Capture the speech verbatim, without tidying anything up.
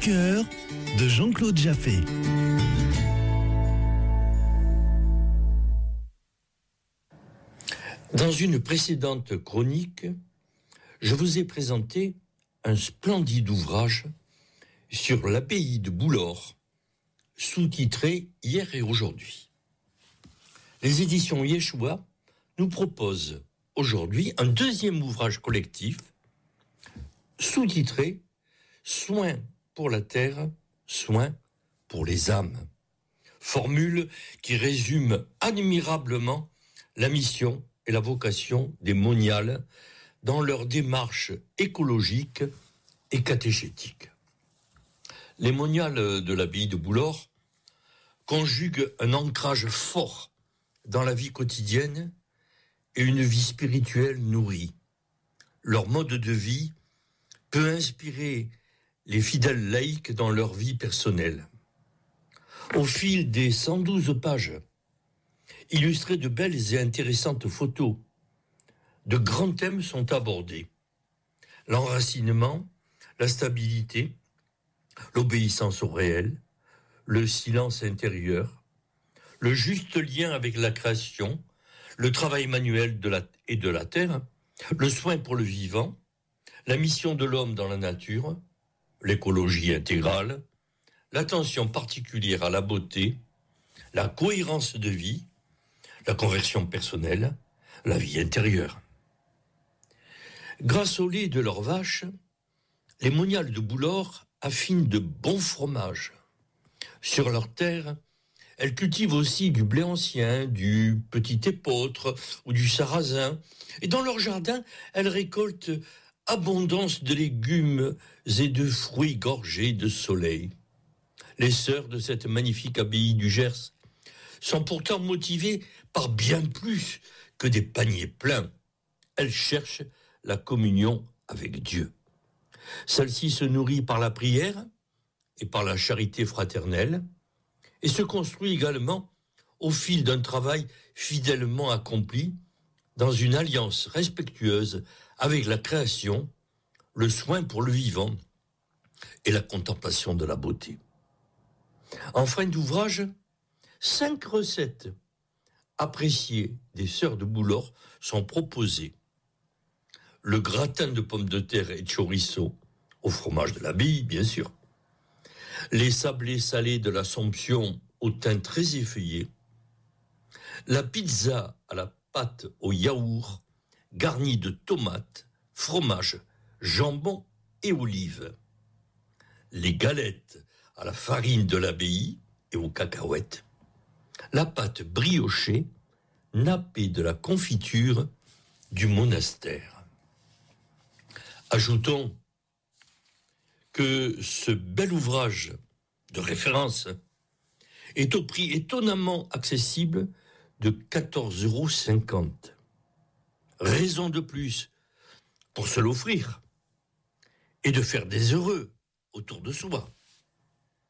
cœur de Jean-Claude Jaffé. Dans une précédente chronique, je vous ai présenté un splendide ouvrage sur l'abbaye de Boulor, sous-titré Hier et aujourd'hui. Les éditions Yeshua nous proposent aujourd'hui un deuxième ouvrage collectif, sous-titré Soins pour la terre, soins pour les âmes. Formule qui résume admirablement la mission et la vocation des moniales dans leur démarche écologique et catéchétique. Les moniales de l'abbaye de Boulor conjuguent un ancrage fort dans la vie quotidienne et une vie spirituelle nourrie. Leur mode de vie peut inspirer les fidèles laïcs dans leur vie personnelle. Au fil des cent douze pages, illustrées de belles et intéressantes photos, de grands thèmes sont abordés. L'enracinement, la stabilité, l'obéissance au réel, le silence intérieur, le juste lien avec la création, le travail manuel de la, et de la terre, le soin pour le vivant, la mission de l'homme dans la nature, l'écologie intégrale, l'attention particulière à la beauté, la cohérence de vie, la conversion personnelle, la vie intérieure. Grâce au lait de leurs vaches, les moniales de Boulor affinent de bons fromages. Sur leur terre, elles cultivent aussi du blé ancien, du petit épeautre ou du sarrasin. Et dans leur jardin, elles récoltent abondance de légumes et de fruits gorgés de soleil. Les sœurs de cette magnifique abbaye du Gers sont pourtant motivées par bien plus que des paniers pleins. Elles cherchent la communion avec Dieu. Celle-ci se nourrit par la prière et par la charité fraternelle et se construit également au fil d'un travail fidèlement accompli dans une alliance respectueuse avec la création, le soin pour le vivant et la contemplation de la beauté. En fin d'ouvrage, cinq recettes appréciées des sœurs de Boulor sont proposées. Le gratin de pommes de terre et de chorizo au fromage de l'abbaye, bien sûr. Les sablés salés de l'Assomption au teint très effeuillé. La pizza à la pâte au yaourt, garnie de tomates, fromage, jambon et olives. Les galettes à la farine de l'abbaye et aux cacahuètes. La pâte briochée, nappée de la confiture du monastère. Ajoutons que ce bel ouvrage de référence est au prix étonnamment accessible de quatorze euros cinquante. Raison de plus pour se l'offrir et de faire des heureux autour de soi.